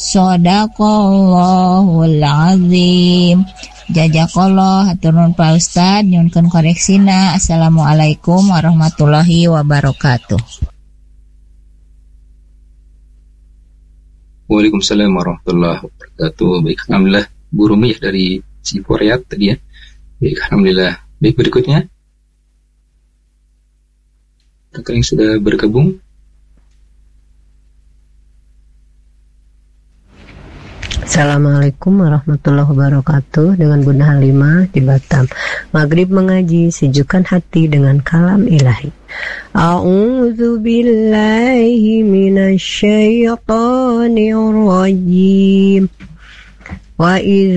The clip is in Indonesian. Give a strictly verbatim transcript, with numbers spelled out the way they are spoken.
Shadaqallahul azim. Jazakallah hatur nuhun Pak Ustad, nyuwunkeun koreksina. Assalamualaikum warahmatullahi wabarakatuh. Waalaikumsalam warahmatullahi wabarakatuh. Baik, alhamdulillah Bu Rumi ya dari Ciporeat tadi ya. Baik, alhamdulillah. Baik, berikutnya kakak yang sudah bergabung. Assalamualaikum warahmatullahi wabarakatuh. Dengan Bunda Halimah di Batam. Maghrib mengaji, sejukkan hati dengan kalam ilahi. A'udzu billahi minasy syaithanir rajim. Wa